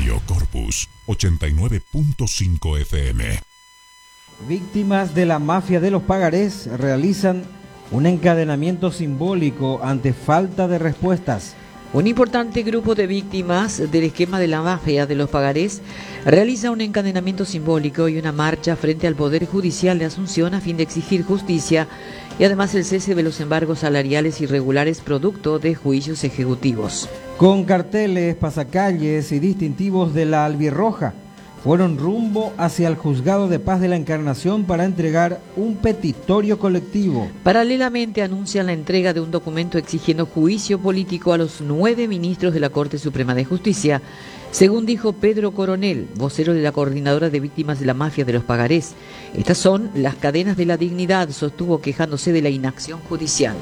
Radio Corpus 89.5 FM. Víctimas de la mafia de los pagarés realizan un encadenamiento simbólico ante falta de respuestas. Un importante grupo de víctimas del esquema de la mafia de los pagarés realiza un encadenamiento simbólico y una marcha frente al Poder Judicial de Asunción a fin de exigir justicia y además el cese de los embargos salariales irregulares producto de juicios ejecutivos. Con carteles, pasacalles y distintivos de la albirroja, fueron rumbo hacia el Juzgado de Paz de la Encarnación para entregar un petitorio colectivo. Paralelamente anuncian la entrega de un documento exigiendo juicio político a los 9 ministros de la Corte Suprema de Justicia, según dijo Pedro Coronel, vocero de la Coordinadora de Víctimas de la Mafia de los Pagarés. Estas son las cadenas de la dignidad, sostuvo quejándose de la inacción judicial.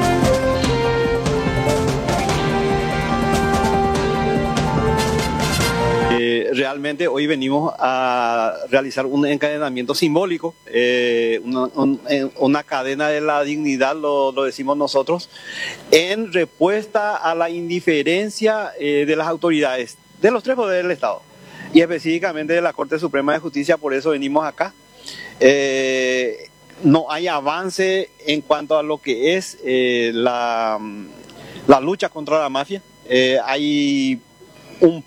Realmente hoy venimos a realizar un encadenamiento simbólico, una cadena de la dignidad, lo decimos nosotros, en respuesta a la indiferencia de las autoridades, de los 3 poderes del Estado, y específicamente de la Corte Suprema de Justicia. Por eso venimos acá. No hay avance en cuanto a lo que es la lucha contra la mafia. Hay un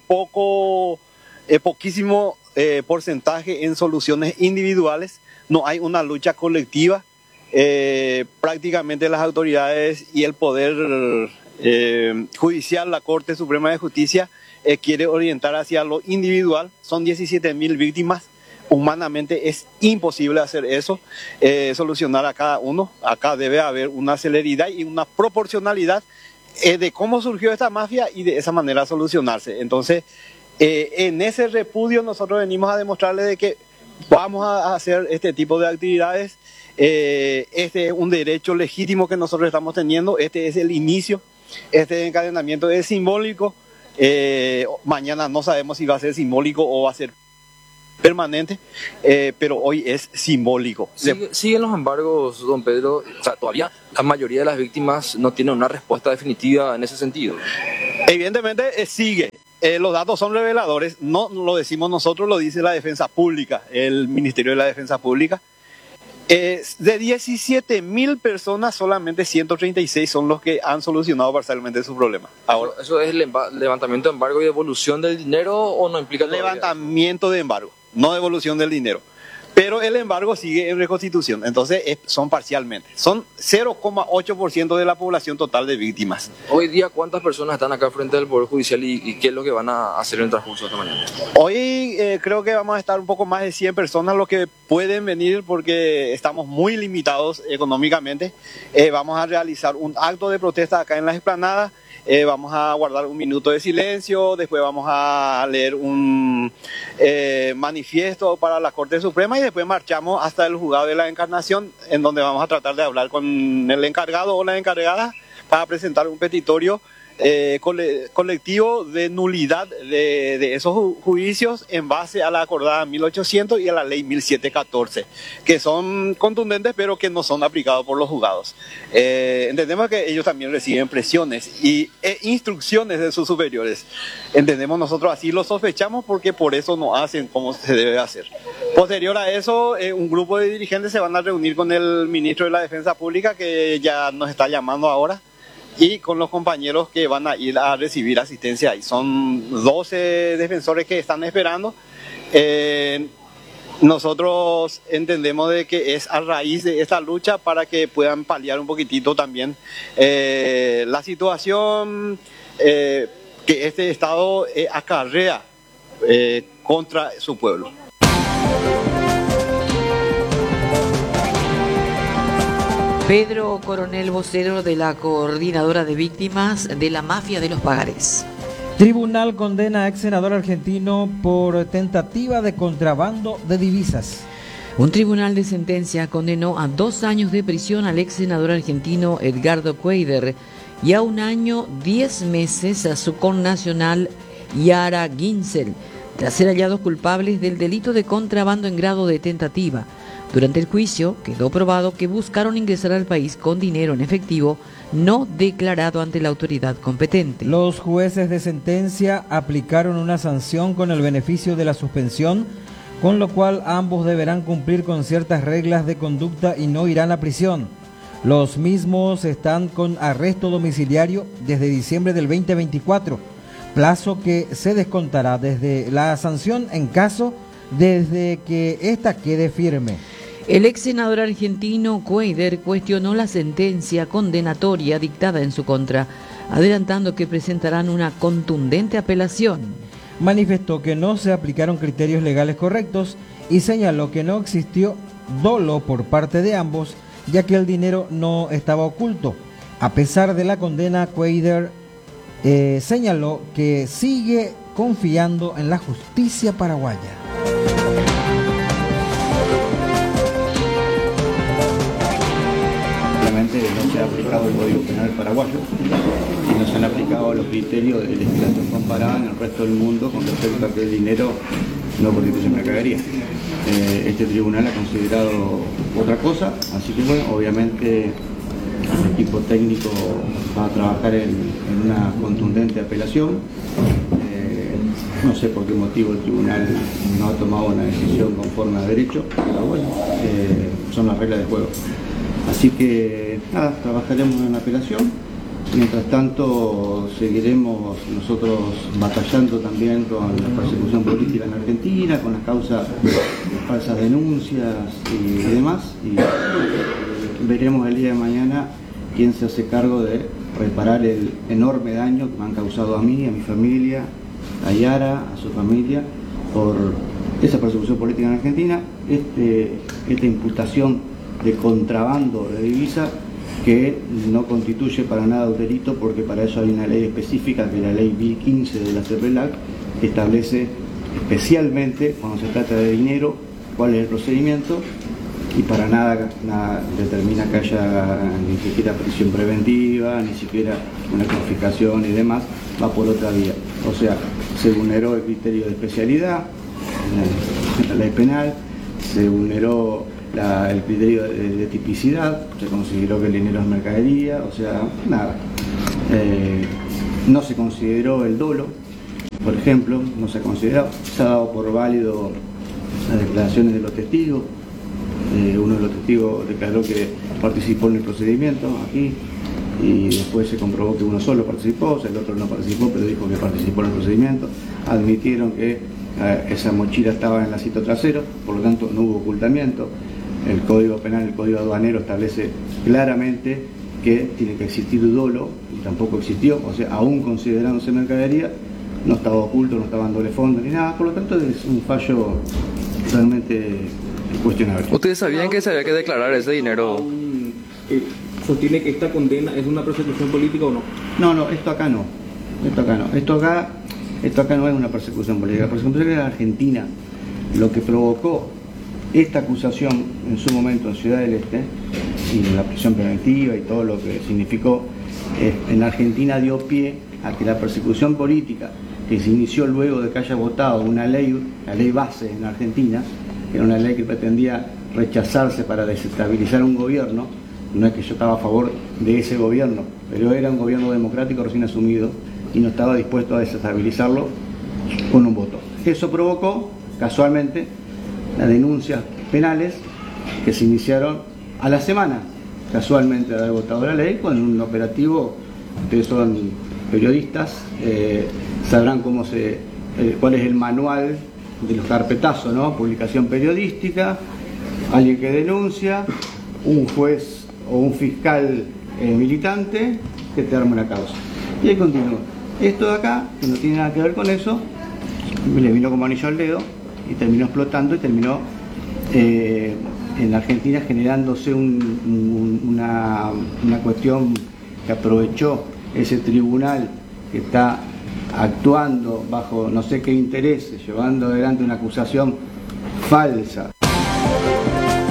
poquísimo porcentaje en soluciones individuales. No hay una lucha colectiva. Prácticamente las autoridades y el Poder Judicial, la Corte Suprema de Justicia, quiere orientar hacia lo individual. Son 17.000 víctimas. Humanamente es imposible hacer eso, solucionar a cada uno. Acá debe haber una celeridad y una proporcionalidad de cómo surgió esta mafia y de esa manera solucionarse. Entonces, en ese repudio nosotros venimos a demostrarle de que vamos a hacer este tipo de actividades. Este es un derecho legítimo que nosotros estamos teniendo. Este es el inicio. Este encadenamiento es simbólico. Mañana no sabemos si va a ser simbólico o va a ser permanente, pero hoy es simbólico. Siguen los embargos, don Pedro. O sea, todavía la mayoría de las víctimas no tienen una respuesta definitiva en ese sentido. Evidentemente sigue. Los datos son reveladores, no lo decimos nosotros, lo dice la Defensa Pública, el Ministerio de la Defensa Pública. De 17.000 personas, solamente 136 son los que han solucionado parcialmente su problema. Ahora, ¿Eso es el levantamiento de embargo y devolución del dinero o no implica levantamiento de embargo, no devolución del dinero? Pero el embargo sigue en reconstitución, entonces son parcialmente. Son 0,8% de la población total de víctimas. Hoy día, ¿cuántas personas están acá frente al Poder Judicial y qué es lo que van a hacer en el transcurso de esta mañana? Hoy creo que vamos a estar un poco más de 100 personas los que pueden venir porque estamos muy limitados económicamente. Vamos a realizar un acto de protesta acá en las explanadas. Vamos a guardar un minuto de silencio, después vamos a leer un manifiesto para la Corte Suprema y después marchamos hasta el Juzgado de la Encarnación, en donde vamos a tratar de hablar con el encargado o la encargada para presentar un petitorio colectivo de nulidad de esos juicios en base a la acordada 1800 y a la ley 1714, que son contundentes pero que no son aplicados por los juzgados. Entendemos que ellos también reciben presiones e instrucciones de sus superiores. Entendemos nosotros, así lo sospechamos, porque por eso no hacen como se debe hacer. Posterior a eso, un grupo de dirigentes se van a reunir con el ministro de la Defensa Pública, que ya nos está llamando ahora, y con los compañeros que van a ir a recibir asistencia ahí. Son 12 defensores que están esperando. Nosotros entendemos de que es a raíz de esta lucha para que puedan paliar un poquitito también la situación que este Estado acarrea contra su pueblo. Pedro Coronel, vocero de la Coordinadora de Víctimas de la Mafia de los Pagarés. Tribunal condena a ex senador argentino por tentativa de contrabando de divisas. Un tribunal de sentencia condenó a 2 años de prisión al ex senador argentino Edgardo Cuéllar y a 1 año 10 meses a su connacional Yara Ginsel, tras ser hallados culpables del delito de contrabando en grado de tentativa, Durante el juicio quedó probado que buscaron ingresar al país con dinero en efectivo no declarado ante la autoridad competente. Los jueces de sentencia aplicaron una sanción con el beneficio de la suspensión, con lo cual ambos deberán cumplir con ciertas reglas de conducta y no irán a prisión. Los mismos están con arresto domiciliario desde diciembre del 2024, plazo que se descontará desde la sanción en caso desde que ésta quede firme. El ex senador argentino Cuader cuestionó la sentencia condenatoria dictada en su contra, adelantando que presentarán una contundente apelación. Manifestó que no se aplicaron criterios legales correctos y señaló que no existió dolo por parte de ambos, ya que el dinero no estaba oculto. A pesar de la condena, Cuader señaló que sigue confiando en la justicia paraguaya. No se ha aplicado el Código Penal paraguayo y no se han aplicado los criterios de legislación comparada en el resto del mundo con respecto a que el dinero no constituye mercadería. Este tribunal ha considerado otra cosa, así que bueno, obviamente el equipo técnico va a trabajar en una contundente apelación. No sé por qué motivo el tribunal no ha tomado una decisión conforme a derecho, pero bueno, son las reglas del juego. Así que nada, trabajaremos en la apelación. Mientras tanto seguiremos nosotros batallando también con la persecución política en Argentina, con las causas de falsas denuncias y demás. Y veremos el día de mañana quién se hace cargo de reparar el enorme daño que me han causado a mí, a mi familia, a Yara, a su familia, por esa persecución política en Argentina, esta imputación de contrabando de divisa que no constituye para nada un delito, porque para eso hay una ley específica, que es la ley 1015 de la CEPELAC, que establece especialmente cuando se trata de dinero cuál es el procedimiento, y para nada determina que haya ni siquiera prisión preventiva, ni siquiera una confiscación y demás, va por otra vía. O sea, se vulneró el criterio de especialidad en la ley penal, se vulneró el criterio de tipicidad, se consideró que el dinero es mercadería, o sea, nada. No se consideró el dolo, por ejemplo, no se ha considerado, se ha dado por válido las declaraciones de los testigos. Uno de los testigos declaró que participó en el procedimiento aquí, y después se comprobó que uno solo participó, o sea, el otro no participó, pero dijo que participó en el procedimiento. Admitieron que esa mochila estaba en el asiento trasero, por lo tanto no hubo ocultamiento. El Código Penal, el Código Aduanero establece claramente que tiene que existir dolo, y tampoco existió, o sea, aún considerándose mercadería, no estaba oculto, no estaba en doble fondo ni nada, por lo tanto es un fallo realmente cuestionable. ¿Ustedes sabían que se había que declarar ese dinero? ¿Sostiene que esta condena es una persecución política o no? No, esto acá no. Esto acá no es una persecución política. La persecución política es Argentina. Lo que provocó esta acusación en su momento en Ciudad del Este, y la prisión preventiva y todo lo que significó, en Argentina dio pie a que la persecución política que se inició luego de que haya votado una ley, la ley base en Argentina, que era una ley que pretendía rechazarse para desestabilizar un gobierno. No es que yo estaba a favor de ese gobierno, pero era un gobierno democrático recién asumido y no estaba dispuesto a desestabilizarlo con un voto. Eso provocó, casualmente, las denuncias penales que se iniciaron a la semana, casualmente, de haber votado la ley, con un operativo. Ustedes son periodistas, sabrán cuál es el manual de los carpetazos, ¿no? Publicación periodística, alguien que denuncia, un juez o un fiscal militante que te arma una causa. Y ahí continúa. Esto de acá, que no tiene nada que ver con eso, le vino como anillo al dedo y terminó explotando, y terminó en la Argentina generándose una cuestión que aprovechó ese tribunal que está actuando bajo no sé qué intereses, llevando adelante una acusación falsa.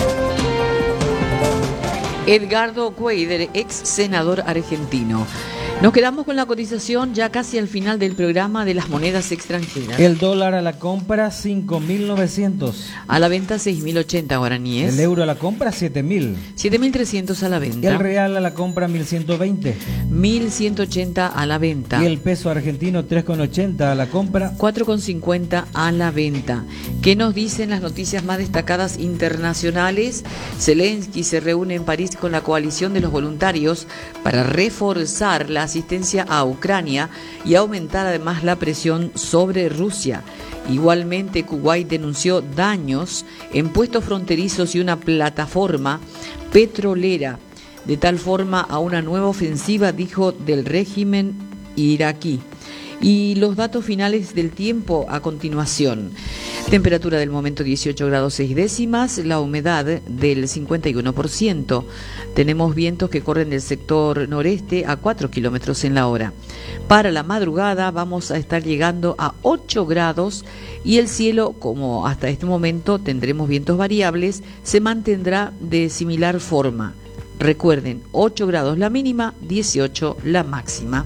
Edgardo Cuader, ex senador argentino. Nos quedamos con la cotización ya casi al final del programa de las monedas extranjeras. El dólar a la compra 5.900. A la venta 6.080 guaraníes. El euro a la compra 7.000. 7.300 a la venta. El real a la compra 1.120. 1.180 a la venta. Y el peso argentino 3,80 a la compra. 4,50 a la venta. ¿Qué nos dicen las noticias más destacadas internacionales? Zelensky se reúne en París con la coalición de los voluntarios para reforzar la asistencia a Ucrania y aumentar además la presión sobre Rusia. Igualmente, Kuwait denunció daños en puestos fronterizos y una plataforma petrolera, de tal forma a una nueva ofensiva, dijo, del régimen iraquí. Y los datos finales del tiempo a continuación. Temperatura del momento 18 grados 6 décimas, la humedad del 51%. Tenemos vientos que corren del sector noreste a 4 kilómetros en la hora. Para la madrugada vamos a estar llegando a 8 grados y el cielo, como hasta este momento tendremos vientos variables, se mantendrá de similar forma. Recuerden, 8 grados la mínima, 18 la máxima.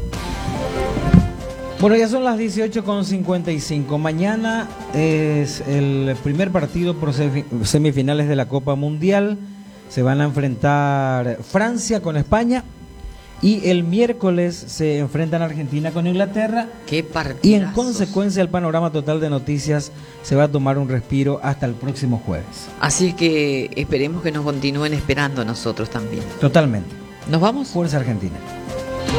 Bueno, ya son las 18:55. Mañana es el primer partido por semifinales de la Copa Mundial. Se van a enfrentar Francia con España y el miércoles se enfrentan Argentina con Inglaterra. ¡Qué partidazos! Y en consecuencia el panorama total de noticias se va a tomar un respiro hasta el próximo jueves. Así que esperemos que nos continúen esperando a nosotros también. Totalmente. ¿Nos vamos? Fuerza Argentina.